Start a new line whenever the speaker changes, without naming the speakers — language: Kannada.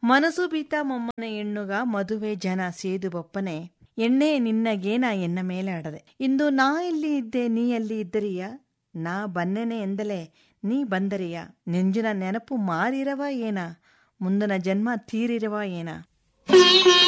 ಮನಸು ಬೀತ ಮೊಮ್ಮನ ಎಣ್ಣುಗ ಮದುವೆ ಜನ ಸೇದು ಬಪ್ಪನೆ ಎಣ್ಣೆ ನಿನ್ನಗೇನ ಎನ್ನ ಮೇಲೆ ಆಡದೆ. ಇಂದು ನಾ ಎಲ್ಲಿ ಇದ್ದೆ ನೀ ಎಲ್ಲಿ ಇದ್ದರಿಯ, ನಾ ಬನ್ನೆನೆ ಎಂದಲೇ ನೀ ಬಂದರಿಯ. ನೆಂಜಿನ ನೆನಪು ಮಾರಿರವ ಏನ, ಮುಂದಿನ ಜನ್ಮ ತೀರಿರವ ಏನ.